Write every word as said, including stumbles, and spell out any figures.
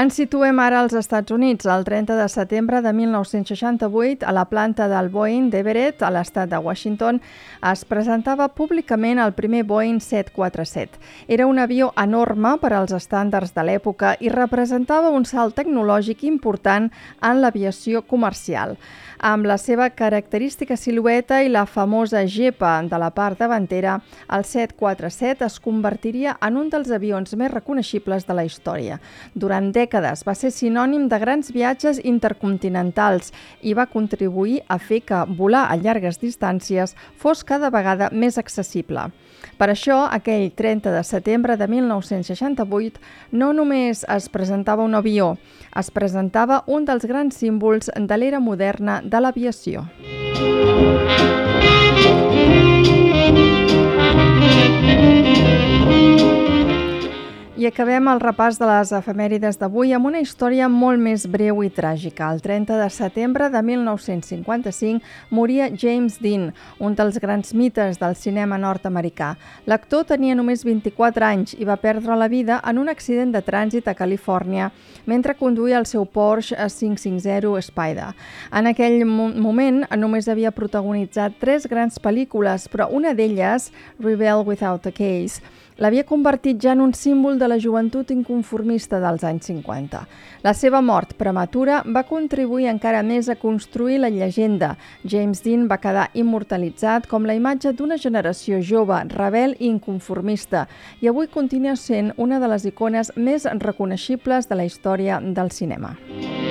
Ens situem ara als Estats Units. El trenta de setembre de mil nou-cents seixanta-vuit, a la planta del Boeing d'Everett, a l'estat de Washington, es presentava públicament el primer Boeing set quaranta-set. Era un avió enorme per als estàndards de l'època i representava un salt tecnològic important en l'aviació comercial. Amb la seva característica silueta i la famosa gepa de la part davantera, el set quaranta-set es convertiria en un dels avions més reconeixibles de la història. Durant dècades va ser sinònim de grans viatges intercontinentals i va contribuir a fer que volar a llargues distàncies fos cada vegada més accessible. Per això, aquell trenta de setembre de mil nou-cents seixanta-vuit no només es presentava un avió, es presentava un dels grans símbols de l'era moderna de l'aviació. I acabem el repàs de les efemèrides d'avui amb una història molt més breu i tràgica. El trenta de setembre de mil nou-cents cinquanta-cinc moria James Dean, un dels grans mites del cinema nord-americà. L'actor tenia només vint-i-quatre anys i va perdre la vida en un accident de trànsit a Califòrnia mentre conduïa el seu Porsche cinc cinquanta Spider. En aquell moment només havia protagonitzat tres grans pel·lícules, però una d'elles, Rebel Without a Case, l'havia convertit ja en un símbol de la joventut inconformista dels anys cinquanta. La seva mort prematura va contribuir encara més a construir la llegenda. James Dean va quedar immortalitzat com la imatge d'una generació jove, rebel i inconformista, i avui continua sent una de les icones més reconeixibles de la història del cinema.